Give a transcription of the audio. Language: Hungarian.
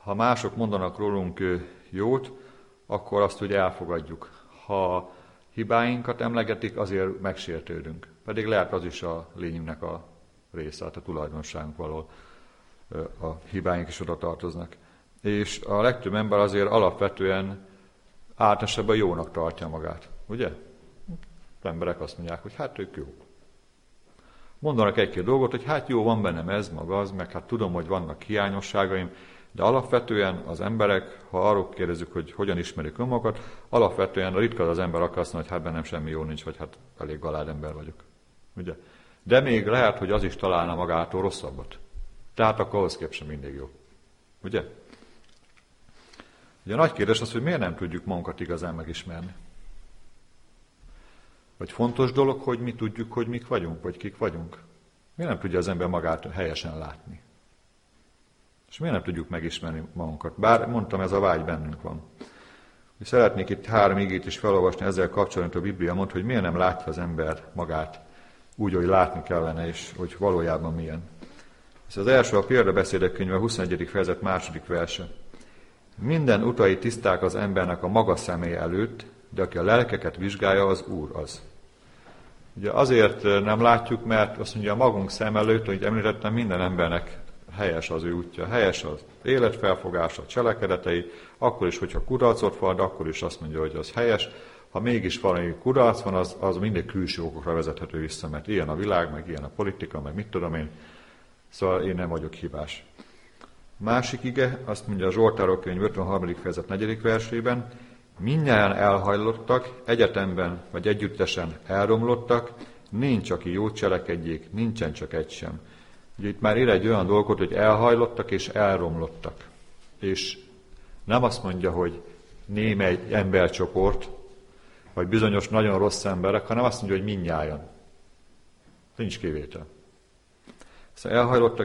Ha mások mondanak rólunk jót, akkor azt ugye elfogadjuk. Ha hibáinkat emlegetik, azért megsértődünk. Pedig lehet az is a lényünknek a része, a tulajdonságunk való. A hibáink is oda tartoznak. És a legtöbb ember azért alapvetően általánosabban jónak tartja magát. Ugye? Az emberek azt mondják, hogy hát ők jók. Mondanak egy-két dolgot, hogy hát jó, van bennem ez, maga az, meg hát tudom, hogy vannak hiányosságaim, de alapvetően az emberek, ha arról kérdezzük, hogy hogyan ismerik önmagukat, alapvetően ritka az ember akar azt mondani, hogy hát bennem semmi jó nincs, vagy hát elég galád ember vagyok. Ugye? De még lehet, hogy az is találna magától rosszabbat. Tehát akkor ahhoz képest sem mindig jó. Ugye? Ugye a nagy kérdés az, hogy miért nem tudjuk magunkat igazán megismerni. Vagy fontos dolog, hogy mi tudjuk, hogy mik vagyunk, vagy kik vagyunk. Miért nem tudja az ember magát helyesen látni? És miért nem tudjuk megismerni magunkat? Bár mondtam, ez a vágy bennünk van. Szeretnék itt 3 igét is felolvasni ezzel kapcsolatban, a Biblia mond, hogy miért nem látja az ember magát úgy, hogy látni kellene, és hogy valójában milyen. Ez az első, a Példabeszédek könyve, 21. fejezet 2. verse. Minden utai tiszták az embernek a maga személye előtt, de aki a lelkeket vizsgálja, az Úr az. Ugye azért nem látjuk, mert azt mondja, a magunk szem előtt, hogy említettem, minden embernek helyes az ő útja, helyes az életfelfogása, a cselekedetei, akkor is, hogyha kudarcot van, akkor is azt mondja, hogy az helyes. Ha mégis valami kudarc van, az mindig külső okokra vezethető vissza, mert ilyen a világ, meg ilyen a politika, meg mit tudom én. Szóval én nem vagyok hibás. Másik ige, azt mondja a Zsoltárok könyv 53. fejezet 4. versében, mindnyájan elhajlottak, egyetemben vagy együttesen elromlottak, nincs, aki jót cselekedjék, nincsen csak egy sem. Ugye itt már ír egy olyan dolgot, hogy elhajlottak és elromlottak. És nem azt mondja, hogy némely embercsoport, vagy bizonyos nagyon rossz emberek, hanem azt mondja, hogy mindnyájan. Nincs kivétel. Szóval elhajlottak